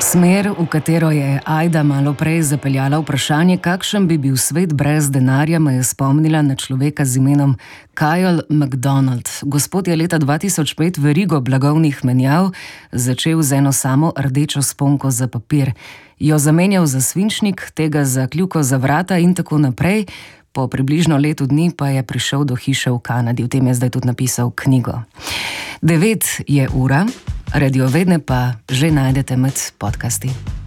Smer, v katero je Ajda malo prej zapeljala vprašanje, kakšen bi bil svet brez denarja, me je spomnila na človeka z imenom Kyle MacDonald. Gospod je leta 2005 verigo blagovnih menjav začel z eno samo rdečo sponko za papir. Jo zamenjal za svinčnik, tega za kljuko za vrata in tako naprej. Po približno letu dni pa je prišel do hiše v Kanadi. V tem je zdaj tudi napisal knjigo. 9 je ura, Radiovedne pa že najdete med podcasti.